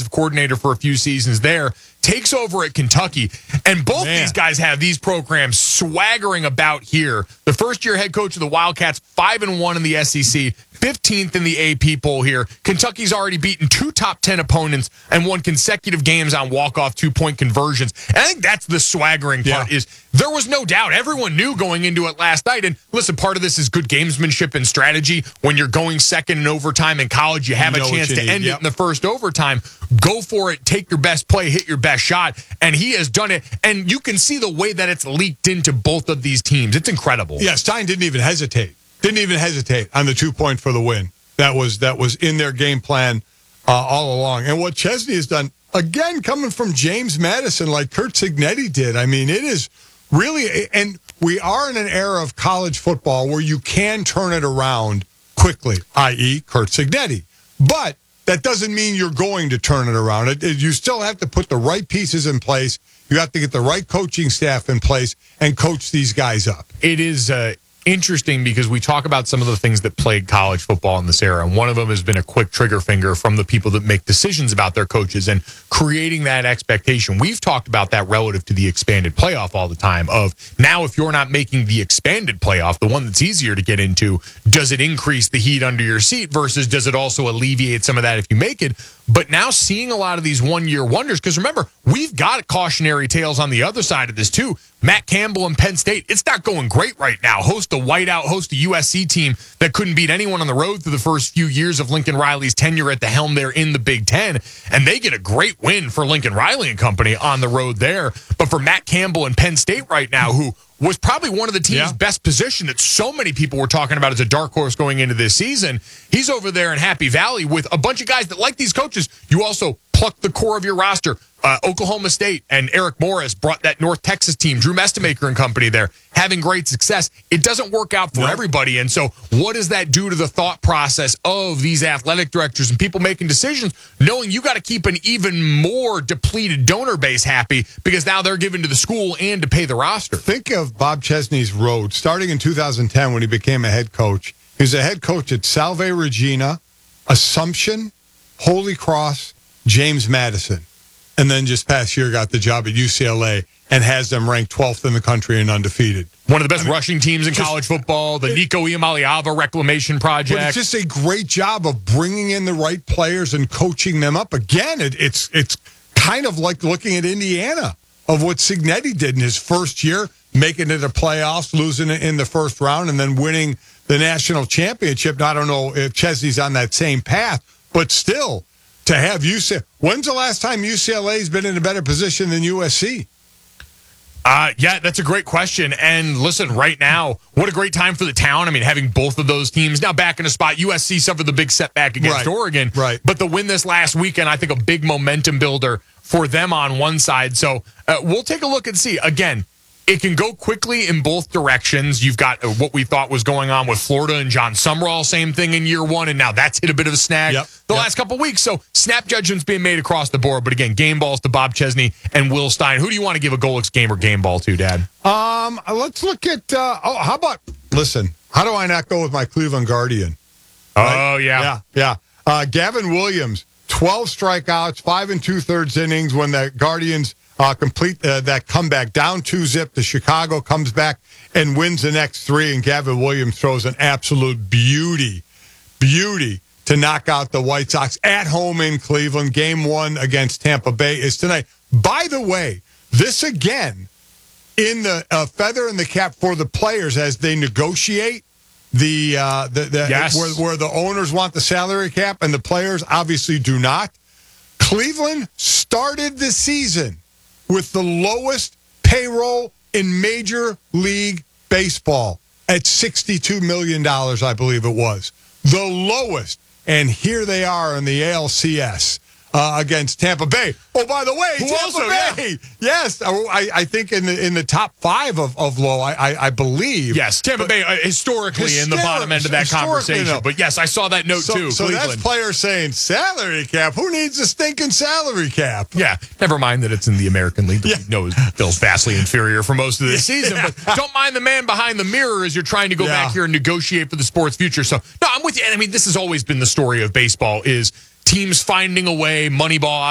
offensive coordinator for a few seasons there, takes over at Kentucky, and both these guys have these programs swaggering about here. The first-year head coach of the Wildcats, 5-1 in the SEC, 15th in the AP poll here. Kentucky's already beaten 2 top 10 opponents and won consecutive games on walk-off 2-point conversions. And I think that's the swaggering part is there was no doubt. Everyone knew going into it last night. And listen, part of this is good gamesmanship and strategy. When you're going second in overtime in college, you have a chance to end it in the first overtime. Go for it. Take your best play. Hit your best shot. And he has done it. And you can see the way that it's leaked into both of these teams. It's incredible. Yeah, Stein didn't even hesitate. Didn't even hesitate on the 2-point for the win. That was in their game plan all along. And what Chesney has done, again, coming from James Madison like Curt Cignetti did, I mean, it is really, and we are in an era of college football where you can turn it around quickly, i.e. Curt Cignetti. But that doesn't mean you're going to turn it around. You still have to put the right pieces in place. You have to get the right coaching staff in place and coach these guys up. It is interesting because we talk about some of the things that plague college football in this era, and one of them has been a quick trigger finger from the people that make decisions about their coaches and creating that expectation. We've talked about that relative to the expanded playoff all the time of now if you're not making the expanded playoff, the one that's easier to get into, does it increase the heat under your seat versus does it also alleviate some of that if you make it? But now seeing a lot of these one-year wonders, because remember, we've got cautionary tales on the other side of this too. Matt Campbell and Penn State, it's not going great right now. Host a USC team that couldn't beat anyone on the road through the first few years of Lincoln Riley's tenure at the helm there in the Big Ten. And they get a great win for Lincoln Riley and company on the road there. But for Matt Campbell and Penn State right now, who was probably one of the team's best position that so many people were talking about as a dark horse going into this season. He's over there in Happy Valley with a bunch of guys that, like these coaches, you also pluck the core of your roster. Oklahoma State and Eric Morris brought that North Texas team, Drew Mestemaker and company there, having great success. It doesn't work out for everybody. And so what does that do to the thought process of these athletic directors and people making decisions, knowing you got to keep an even more depleted donor base happy because now they're given to the school and to pay the roster? Think of Bob Chesney's road starting in 2010 when he became a head coach. He was a head coach at Salve Regina, Assumption, Holy Cross, James Madison. And then just past year got the job at UCLA and has them ranked 12th in the country and undefeated. One of the best rushing teams in college football, the Nico Iamaleava Reclamation Project. But it's just a great job of bringing in the right players and coaching them up. Again, it's kind of like looking at Indiana of what Cignetti did in his first year, making it a playoffs, losing it in the first round, and then winning the national championship. Now, I don't know if Chesney's on that same path, but still, to have UCLA. When's the last time UCLA's been in a better position than USC? Yeah, that's a great question. And listen, right now, what a great time for the town. I mean, having both of those teams now back in a spot. USC suffered the big setback against Oregon. Right. But the win this last weekend, I think a big momentum builder for them on one side. So we'll take a look and see. Again, it can go quickly in both directions. You've got what we thought was going on with Florida and John Sumrall, same thing in year one, and now that's hit a bit of a snag the last couple of weeks. So snap judgments being made across the board. But again, game balls to Bob Chesney and Will Stein. Who do you want to give a Golix game or game ball to, Dad? Let's look at, how about, listen, how do I not go with my Cleveland Guardian? Right? Oh, yeah. Gavin Williams, 12 strikeouts, 5 2/3 innings when the Guardians complete that comeback down 2-0 to Chicago, comes back and wins the next 3, and Gavin Williams throws an absolute beauty to knock out the White Sox at home in Cleveland. Game 1 against Tampa Bay is tonight. By the way, this again in the feather in the cap for the players as they negotiate where the owners want the salary cap and the players obviously do not. Cleveland started the season with the lowest payroll in Major League Baseball at $62 million, I believe it was. The lowest. And here they are in the ALCS against Tampa Bay. Oh, by the way, Tampa Bay. Yes, I think in the top 5 of low, I believe. Yes, Tampa Bay historically in the bottom end of that conversation. No. But yes, I saw that note too. So Cleveland. that's players saying salary cap. Who needs a stinking salary cap? Yeah, never mind that it's in the American League. That we know feels vastly inferior for most of the season. But don't mind the man behind the mirror as you're trying to go back here and negotiate for the sport's future. So no, I'm with you. I mean, this has always been the story of baseball: is teams finding a way, Moneyball